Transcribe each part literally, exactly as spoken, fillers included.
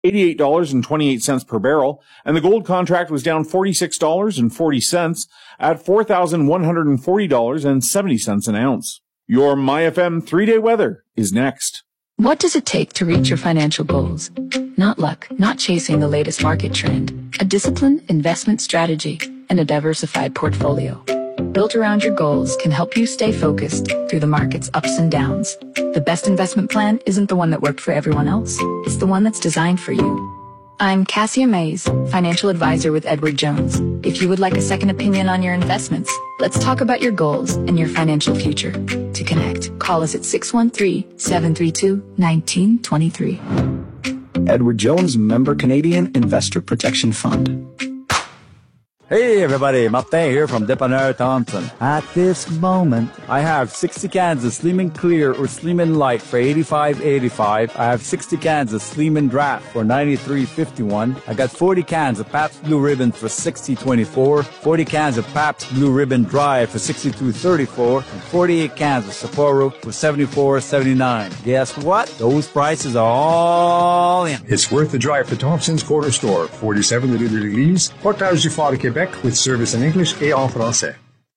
eighty-eight dollars and twenty-eight cents per barrel, and the gold contract was down forty-six dollars and forty cents at four thousand one hundred forty dollars and seventy cents an ounce. Your MyFM three-day weather is next. What does it take to reach your financial goals? Not luck, not chasing the latest market trend. A disciplined investment strategy and a diversified portfolio built around your goals can help you stay focused through the market's ups and downs. The best investment plan isn't the one that worked for everyone else. It's the one that's designed for you. I'm Cassia Mays, financial advisor with Edward Jones. If you would like a second opinion on your investments, let's talk about your goals and your financial future. To connect, call us at six one three, seven three two, one nine two three. Edward Jones, member Canadian Investor Protection Fund. Hey everybody, Martin here from Dépanneur Thompson. At this moment, I have sixty cans of Slim and Clear or Slim and Light for eighty-five eighty-five. I have sixty cans of Slim and Draft for ninety-three fifty-one. I got forty cans of Pabst Blue Ribbon for sixty twenty-four, forty cans of Pabst Blue Ribbon Dry for sixty-two thirty-four, and forty-eight cans of Sapporo for seventy-four seventy-nine. Guess what? Those prices are all in. It's worth the drive to Thompson's Corner Store, forty-seven Rue de l'Église, Portage du Fort, Québec, with service in English et en français.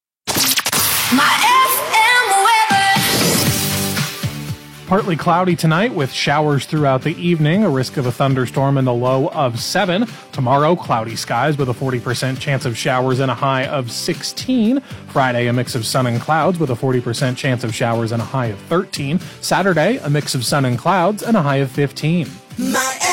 Partly cloudy tonight with showers throughout the evening, a risk of a thunderstorm and a low of seven. Tomorrow, cloudy skies with a forty percent chance of showers and a high of sixteen. Friday, a mix of sun and clouds with a forty percent chance of showers and a high of thirteen. Saturday, a mix of sun and clouds and a high of fifteen. My